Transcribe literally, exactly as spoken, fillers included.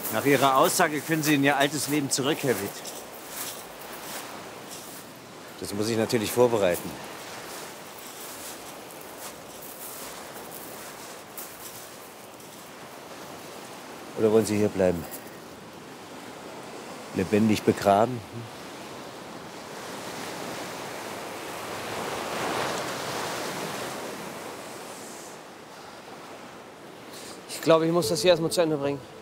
Nach Ihrer Aussage können Sie in Ihr altes Leben zurück, Herr Witt. Das muss ich natürlich vorbereiten. Oder wollen Sie hier bleiben? Lebendig begraben? Ich glaube, ich muss das hier erstmal zu Ende bringen.